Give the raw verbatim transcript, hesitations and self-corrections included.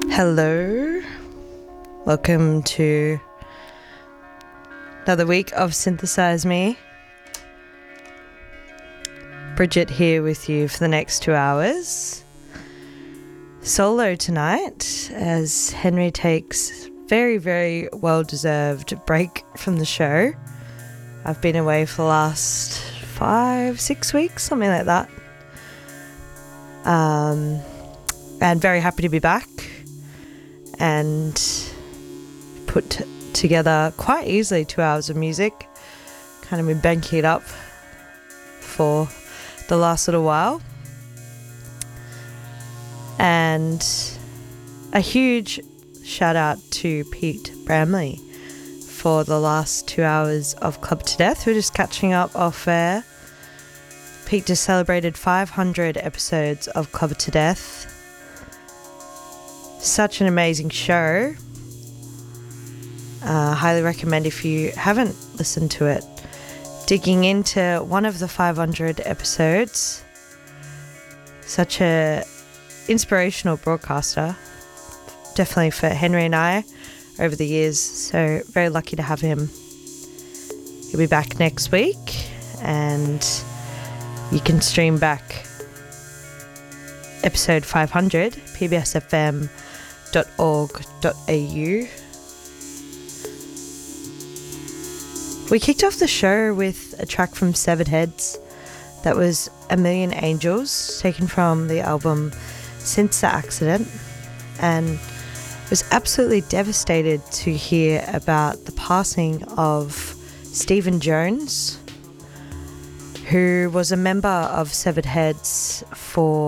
Hello, welcome to another week of Synthesize Me. Bridget here with you for the next two hours. Solo tonight as Henry takes very, very well-deserved break from the show. I've been away for the last five, six weeks, something like that. Um, and very happy to be back and put t- together quite easily two hours of music. Kind of been banking it up for the last little while. And a huge shout out to Pete Bramley for the last two hours of Club to Death. We're just catching up off air. Pete just celebrated five hundred episodes of Club to Death. Such an amazing show. Uh, highly recommend if you haven't listened to it. Digging into one of the five hundred episodes. Such a inspirational broadcaster. Definitely for Henry and I over the years. So very lucky to have him. He'll be back next week. And you can stream back episode five hundred, p b s f m dot org dot a u. We kicked off the show with a track from Severed Heads that was A Million Angels, taken from the album Since the Accident, and was absolutely devastated to hear about the passing of Stephen Jones, who was a member of Severed Heads for